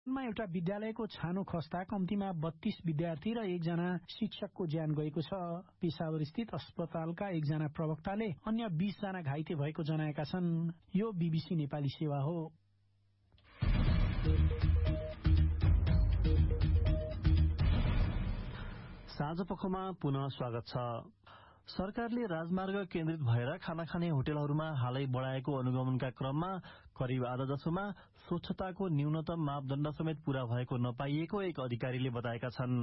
एउटा विद्यालयको छानो खस्दा कम्तीमा 32 विद्यार्थी र एकजना शिक्षकको ज्यान गएको छ। पेशावर स्थित अस्पतालका एकजना प्रवक्ताले अन्य 20 जना घाइते भएको जनाएका छन्। यो बीबीसी नेपाली सेवा हो। साँझपखमा पुनः स्वागत छ। सरकारले राजमार्ग केन्द्रित भएर खाना खाने होटलहरूमा हालै बढाएको अनुगमनका क्रममा करिब आधा जसोमा स्वच्छताको न्यूनतम मापदण्ड समेत पूरा भएको नपाइएको एक अधिकारीले बताएका छन्।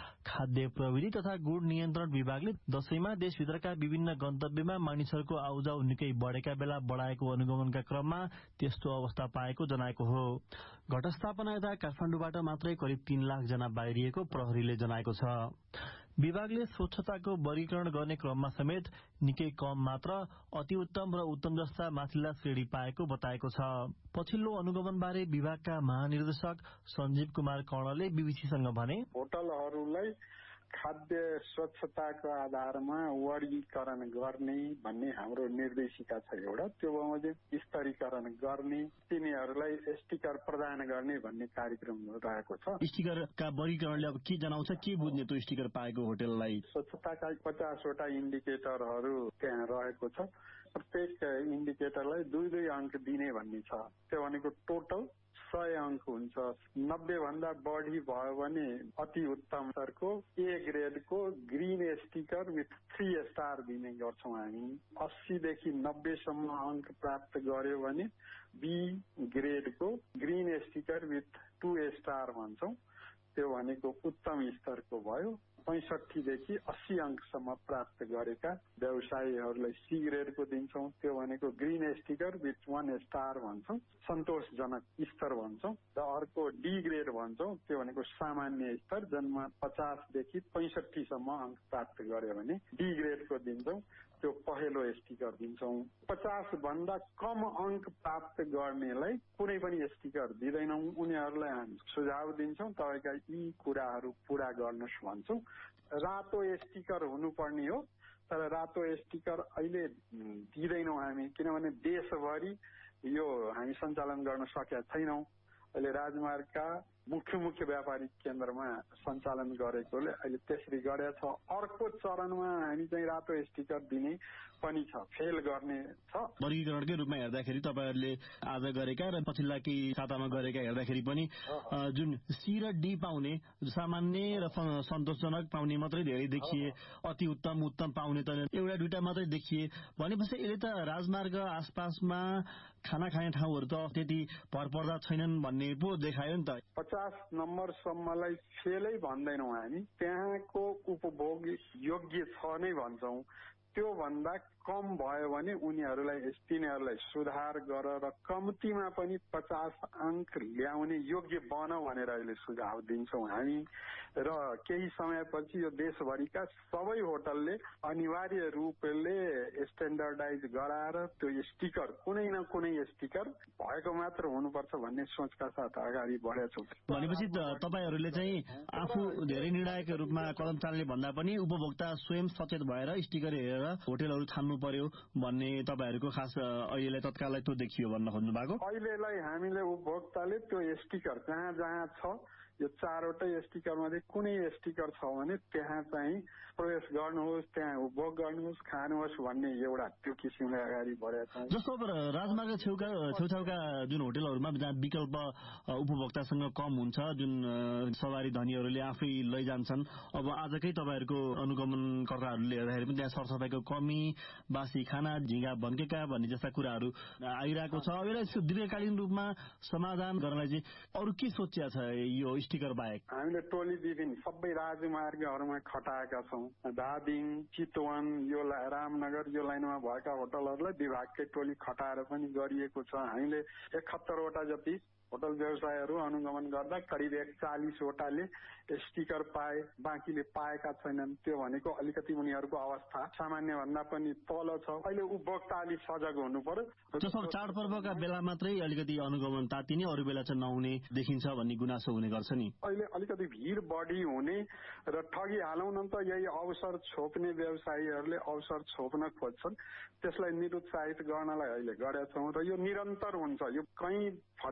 खाद्य प्रविधि तथा गुण नियन्त्रण विभागले दशैंमा देशभित्रका विभिन्न गन्तव्यमा मानिसहरूको आउजाउ निकै बढेका बेला बढाएको अनुगमनका क्रममा त्यस्तो अवस्था पाएको जनाएको हो। घटस्थापना यता काठमाडौँबाट मात्रै करिब 3 लाख जना बाहिरिएको प्रहरीले जनाएको छ। विभागले स्वच्छताको वर्गीकरण गर्ने क्रममा समेत निकै कम मात्र अति उत्तम र उत्तम जस्ता माथिल्ला श्रेणी पाएको बताएको छ। पछिल्लो अनुगमनबारे विभागका महानिर्देशक सञ्जीव कुमार कर्णले बीबीसीसँग भने, होटलहरूलाई खाद्य स्वच्छताको आधारमा वर्गीकरण गर्ने भन्ने हाम्रो निर्देशिका छ एउटा। त्यो बमोजिम स्तरीकरण गर्ने, तिनीहरूलाई स्टिकर प्रदान गर्ने भन्ने कार्यक्रम रहेको छ। स्टिकरका वर्गीकरणले अब के जनाउँछ, के बुझ्ने त्यो स्टिकर पाएको होटललाई? स्वच्छताका 50 वटा इन्डिकेटरहरू त्यहाँ रहेको छ। प्रत्येक इन्डिकेटरलाई 2-2 अंक दिने भन्ने छ। त्यो भनेको टोटल 100 अंक हुन्छ। 90 भन्दा बढी भयो भने अति उत्तम स्तरको ए ग्रेडको ग्रीन स्टिकर विथ 3 स्टार दिने गर्छौं हामी। 80 देखि 90 सम्म अंक प्राप्त गर्यो भने be ग्रेडको green sticker with 2 star भन्छौं। त्यो भनेको उत्तम स्तरको भयो। 65 देखि 80 अंकसम्म प्राप्त गरेका व्यवसायीहरूलाई सी ग्रेडको दिन्छौं। त्यो भनेको ग्रीन स्टिकर विथ 1 स्टार भन्छौं, सन्तोषजनक स्तर भन्छौं। र अर्को डी ग्रेड भन्छौं, त्यो भनेको सामान्य स्तर, जनमा 50 देखि 65 सम्म अंक प्राप्त गर्यो भने डी ग्रेडको दिन्छौं। त्यो पहिलो स्टिकर दिन्छौं। 50 भन्दा कम अंक प्राप्त गर्नेलाई कुनै पनि स्टिकर दिँदैनौं। उनीहरूलाई हामी सुझाव दिन्छौं, तपाईका यी कुराहरू पूरा गर्नुहोस् भन्छौं। रातो स्टिकर हुनुपर्ने हो, तर रातो स्टिकर अहिले दिँदैनौं हामी, किनभने देशभरि यो हामी सञ्चालन गर्न सकेका छैनौं। अहिले राजमार्गका मुख्य व्यापारिक केन्द्रमा सञ्चालन गरेकोले अहिले त्यसरी गरेका छ। अर्को चरणमा हामी चाहिँ रातो स्टिकर दिने पनि छ, फेल गर्ने छ। वर्गीकरणकै रूपमा हेर्दाखेरि तपाईहरुले आज गरेका र पछिल्ला केही सातामा गरेका हेर्दाखेरि पनि जुन सी र डी पाउने, सामान्य र सन्तोषजनक पाउने मात्रै धेरै देखिए, अति उत्तम उत्तम पाउने त एउटा दुईटा मात्रै देखिए। भनेपछि यसले त राजमार्ग आसपासमा खाना खाने ठाउँहरू त त्यति भरपर्दा छैनन् भन्ने पो देखायो नि त। 50 नम्बरसम्मलाई फेलै भन्दैनौं हामी, त्यहाँको उपभोग योग्य छ नै भन्छौं। त्यो भन्दा कम भयो भने तिनीहरूलाई सुधार गरेर कम्तीमा पनि 50 अंक ल्याउने योग्य बनाऊ भनेर अहिले सुझाव दिन्छौं हामी। र केही समयपछि यो देशभरिका सबै होटलले अनिवार्य रूपले स्ट्यान्डर्डाइज गराएर त्यो स्टिकर, कुनै न कुनै स्टिकर भएको मात्र हुनुपर्छ भन्ने सोचका साथ अगाडि बढेका छौं। भनेपछि तपाईहरुले चाहिँ आफू धेरै निर्णायक रूपमा कदम चाल्ने भन्दा पनि उपभोक्ता स्वयं सचेत भएर स्टिकर हेरेर होटलहरू छान्नु पर्यो भन्ने तपाईहरुको खास अहिलेलाई तत्कालै त्यो देखियो भन्न खोज्नु भएको? अहिलेलाई हामीले उपभोक्ताले त्यो स्टिकर जहाँ जहाँ छ, यो 4 वटै स्टिकर मध्ये कुनै स्टिकर छ भने त्यहाँ चाहिँ प्रवेश गर्नुहोस्, त्यहाँ उपभोग गर्नुहोस्, खानुहोस् भन्ने एउटा त्यो किसिमले अगाडि बढेका छौं। जस्तो अब राजमार्ग छेउछाउका जुन होटलहरूमा जहाँ विकल्प उपभोक्तासँग कम हुन्छ, जुन सवारी धनीहरूले आफै लैजान्छन्, अब आजकै तपाईहरुको अनुगमनकर्ताहरूले हेर्दाखेरि पनि त्यहाँ सरसफाइको कमी, बासी खाना, झिंगा भन्केका भन्ने जस्ता कुराहरू आइरहेको छ। अब यसको दीर्घकालीन रूपमा समाधान गर्नलाई चाहिँ अरु के सोचिया छ यो स्टिकर बाहेक? हामीले टोली विभिन्न सबै राजमार्गहरूमा खटाएका छौं। धादिङ, चितवन, यो रामनगर यो लाइनमा भएका होटलहरूलाई विभागकै टोली खटाएर पनि गरिएको छ। हामीले 71 वटा जति होटल व्यवसायहरू अनुगमन गर्दा करिब 41 वटाले स्टिकर पाए, बाँकीले पाएका छैनन्। त्यो भनेको अलिकति उनीहरूको अवस्था सामान्य भन्दा पनि तल छ। अहिले उपभोक्ता अलि सजग हुनु पर्यो। जस्तो चाडपर्वका बेला मात्रै अलिकति अनुगमन तातिने, अरू बेला चाहिँ नहुने देखिन्छ भन्ने गुनासो हुने गर्छ नि। अहिले अलिकति भीड़ बढी हुने र ठगी हालौँ न त यही अवसर छोप्ने व्यवसायीहरूले अवसर छोप्न खोज्छन्, त्यसलाई निरुत्साहित गर्नलाई अहिले गरेका छौं। र यो निरन्तर हुन्छ, यो कहीँ फटाइ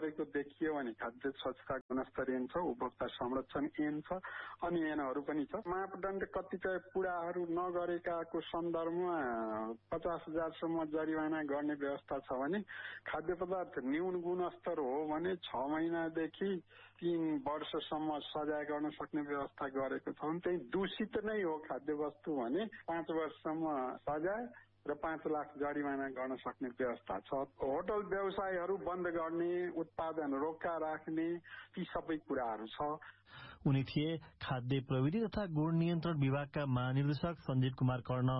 गरेको देखियो भने खाद्य स्वच्छता गुणस्तर ऐन छ, उपभोक्ता संरक्षण ऐन छ, अनि ऐनहरू पनि छ। मापदण्ड कतिपय पुराहरू नगरेकाको सन्दर्भमा 50,000 सम्म जरिवाना गर्ने व्यवस्था छ भने खाद्य पदार्थ न्यून गुणस्तर हो भने 6 महिनादेखि 3 वर्षसम्म सजाय गर्न सक्ने व्यवस्था गरेको छ भने चाहिँ दूषित नै हो खाद्य वस्तु भने 5 वर्षसम्म सजाय र 5 लाख जरिवाना गर्न सक्ने व्यवस्था छ। होटल व्यवसायहरू बन्द गर्ने, उत्पादन रोका राख्ने, ती सबै कुराहरू छ। उनी थिए खाद्य प्रविधि तथा गुण नियन्त्रण विभागका महानिर्देशक सञ्जीव कुमार कर्ण।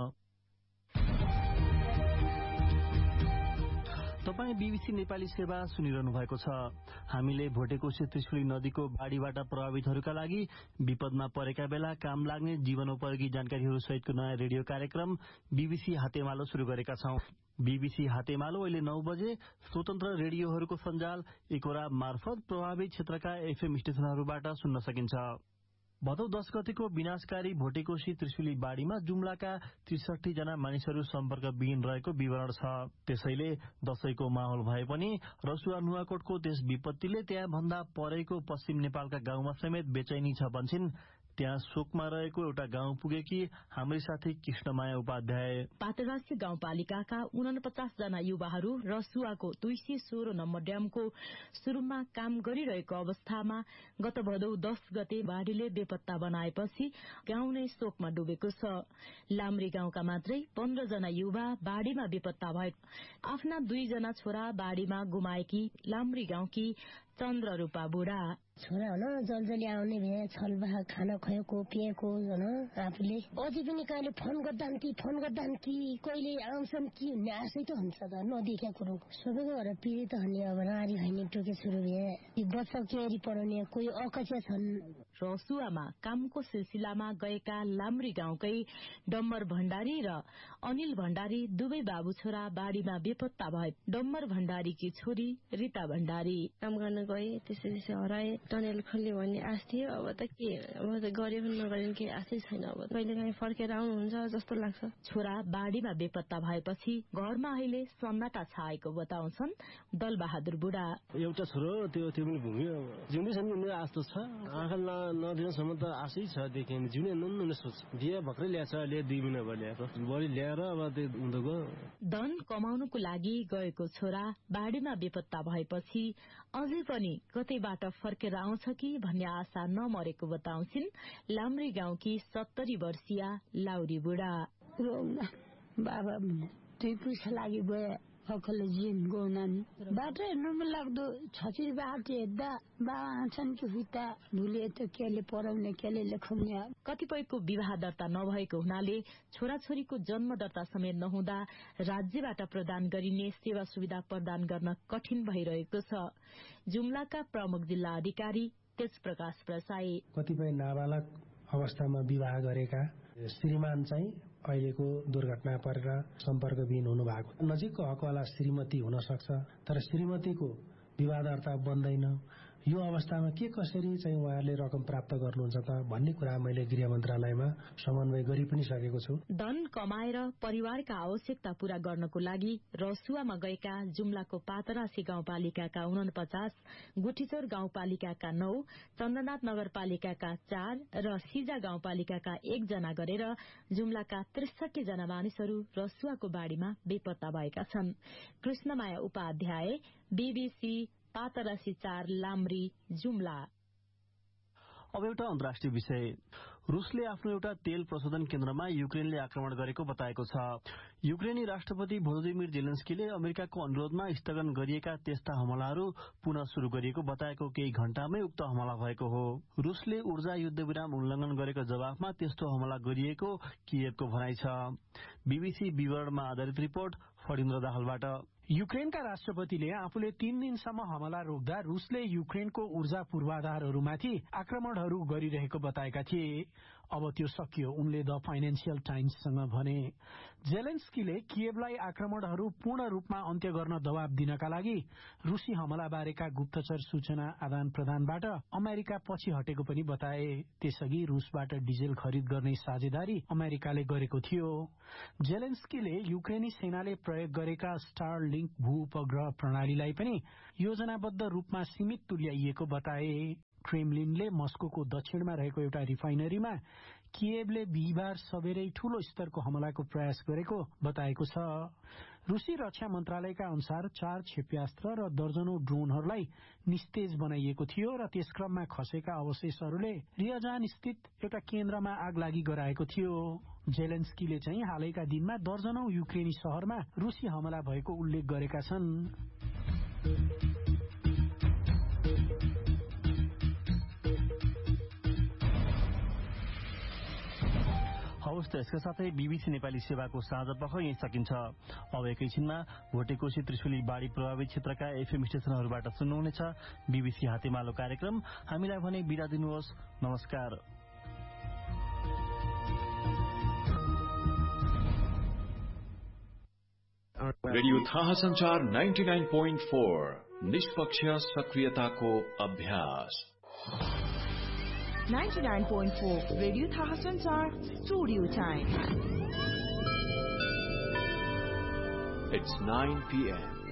तपाईँ बीबीसी नेपाली सेवा सुनिरहनु भएको छ। हामीले भोटेकोशी त्रिशुली नदीको बाढीबाट प्रभावितहरूका लागि विपदमा परेका बेला काम लाग्ने जीवनोपयोगी जानकारीहरू सहितको नयाँ रेडियो कार्यक्रम बीबीसी हातेमालो शुरू गरेका छौं। बीबीसी हातेमालो अहिले 9 बजे स्वतन्त्र रेडियोहरूको सञ्जाल एकोरा मार्फत प्रभावित क्षेत्रका एफएम स्टेशनहरूबाट सुन्न सकिन्छ। भदौ 10 गतेको विनाशकारी भोटेकोशी त्रिशुली बाढीमा जुम्लाका 63 जना मानिसहरू सम्पर्कविहीन रहेको विवरण छ। त्यसैले दशैंको माहौल भए पनि रसुवा नुवाकोटको त्यस विपत्तिले त्यहाँ भन्दा परेको पश्चिम नेपालका गाउँमा समेत बेचैनी छ भन्छन् त्यहाँ शोकमा रहेको एउटा गाउँ पुगेकी हाम्री साथी कृष्णमाया उपाध्याय। पातरासी गाउँपालिकाका 49 जना युवाहरू रसुवाको 216 नम्बर ड्यामको सुरुमा काम गरिरहेको अवस्थामा गत भदौ 10 गते बाढीले बेपत्ता बनाएपछि गाउँ नै शोकमा डुबेको छ। लाम्री गाउँका मात्रै 15 जना युवा बाढीमा बेपत्ता भए। आफ्ना 2 जना छोरा बाढीमा गुमाएकी लाम्री गाउँकी चन्द्ररूपा बुढा। छोरा हुन जलजली आउने भए छलबाह खाना खुवाएको पिएको हुन आफूले अझै पनि कहिले फोन गर्दा कि कहिले आउँछन् कि भन्ने आशै त हुन्छ त नदेखेका कुरो। सबैको घर पीडित हुने अब नारी खैनी टोके सुरु भए, बच्चा केरी पढाउने कोही अकच्या छन्। रसुवामा कामको सिलसिलामा गएका लाम्री गाउँकै डम्बर भण्डारी र अनिल भण्डारी दुवै बाबु छोरा बाढीमा बेपत्ता भए। डम्बर भण्डारीकी छोरी रीता भण्डारी काम गर्न गए, त्यसै हराए। टनेल खोल्ने भन्ने आश थियो, अब त के अब त गरे पनि नगरे पनि केही आशै छैन। अब कहिले काहीँ फर्केर आउनुहुन्छ जस्तो लाग्छ। छोरा बाढीमा बेपत्ता भएपछि घरमा अहिले सन्नाटा छाएको बताउँछन् दलबहादुर बुढा। एउटा छोरो त्यो पनि भुग्यो, जिउँदैछन् भन्ने आश त छ। आँखा नदिनसम्म त आशै छ। देखि जिउने नहुने सोच दिए भर्खरै ल्याएछ, 2 महिना भयो ल्याएको, बढी ल्याएर अब त्यो हुँदो गयो। धन कमाउनुको लागि गएको छोरा बाढीमा बेपत्ता भएपछि अझै पनि कतैबाट फर्केर आउँछ कि भन्ने आशा नमरेको बताउँछिन् लाम्री गाउँकी 70 वर्षीय लाउरी बुढा। बाबा 2 पैसा लागि गए अकल जिन गौनानी बाटो हेर्नु मन लाग्दो छछिरी बाटो हेर्दा बाबा आछन् कि हुता भुले त केले पढाउने केले लेखाउने। कतिपयको विवाह दर्ता नभएको हुनाले छोराछोरीको जन्म दर्ता समेत नहुँदा राज्यबाट प्रदान गरिने सेवा सुविधा प्रदान गर्न कठिन भइरहेको छ। जुम्लाका प्रमुख जिल्ला अधिकारी तेजप्रकाश प्रसाई कतिपय नाबालक अवस्थामा विवाह गरेका श्रीमान चाहिँ अहिलेको दुर्घटना परेर सम्पर्कविहीन हुनु भएको। नजिकको हकवाला श्रीमती हुन सक्छ, तर श्रीमतीको विवाह दर्ता बन्दैन। यो अवस्थामा के कसरी चाहिँ उहाँहरूले रकम प्राप्त गर्नुहुन्छ त भन्ने कुरा मैले गृह मन्त्रालयमा समन्वय गरि पनि सकेको छु। धन कमाएर परिवारका आवश्यकता पूरा गर्नको लागि रसुवामा गएका जुम्लाको पातरासी गाउँपालिकाका 49, गुठीचौर गाउँपालिकाका 9, चन्द्रनाथ नगरपालिकाका 4 र सिजा गाउँपालिकाका 1 जना गरेर जुम्लाका 63 जना मानिसहरू रसुवाको बाढीमा बेपत्ता भएका छन्। कृष्णमाया उपाध्याय, बीबीसी, पातरासी 4 लाम्री, जुम्ला। अब एउटा अन्तर्राष्ट्रिय विषय। रुसले आफ्नो एउटा तेल प्रशोधन केन्द्रमा युक्रेनले आक्रमण गरेको बताएको छ। युक्रेनी राष्ट्रपति भोलोदिमिर जेलेन्स्कीले अमेरिकाको अनुरोधमा स्थगन गरिएका त्यस्ता हमलाहरू पुनः शुरू गरिएको बताएको केही घण्टामै उक्त हमला भएको हो। रुसले ऊर्जा युद्धविराम उल्लंघन गरेको जवाफमा त्यस्तो हमला गरिएको कियेभको भनाइ छ। बीबीसी विवरणमा आधारित रिपोर्ट फणिन्द्र दाहालबाट। युक्रेनका राष्ट्रपतिले आफूले 3 दिनसम्म हमला रोक्दा रुसले युक्रेनको ऊर्जा पूर्वाधारहरूमाथि आक्रमणहरू गरिरहेको बताएका थिए। अब त्यो सकियो, उनले द फाइनेन्शियल टाइम्ससँग भने। जेलेन्स्कीले किएभलाई आक्रमणहरू पूर्ण रूपमा अन्त्य गर्न दबाव दिनका लागि रूसी हमलाबारेका गुप्तचर सूचना आदान प्रदानबाट अमेरिका पछि हटेको पनि बताए। त्यसअघि रूसबाट डिजेल खरिद गर्ने साझेदारी अमेरिकाले गरेको थियो। जेलेन्स्कीले युक्रेनी सेनाले प्रयोग गरेका स्टार लिंक भू उपग्रह प्रणालीलाई पनि योजनाबद्ध रूपमा सीमित तुल्याइएको बताए। क्रेमलिनले मस्कोको दक्षिणमा रहेको एउटा रिफाइनरीमा किएभले बिहिबार सबेरै ठूलो स्तरको हमलाको प्रयास गरेको बताएको छ। रूसी रक्षा मन्त्रालयका अनुसार 4 क्षेप्यास्त्र र दर्जनौं ड्रोनहरूलाई निस्तेज बनाइएको थियो र त्यसक्रममा खसेका अवशेषहरूले रियजान स्थित एउटा केन्द्रमा आग लागि गराएको थियो। जेलेन्स्कीले चाहिँ हालैका दिनमा दर्जनौं युक्रेनी शहरमा रूसी हमला भएको उल्लेख गरेका छन्। हवस् त यसका साथै बीबीसी नेपाली सेवाको साँझ पख यही सकिन्छ। अब एकैछिनमा भोटेकोशी त्रिशुली बाढी प्रभावित क्षेत्रका एफएम स्टेशनहरूबाट सुन्नुहुनेछ बीबीसी हातेमालो कार्यक्रम। हामीलाई भने बिदा दिनुहोस्। नमस्कार। रेडियो थाहा संचार 99.4 निष्पक्ष सक्रियताको अभ्यास। 99.4 रेडियो थाहा संचार स्टूडियो टाइम. It's 9 p.m.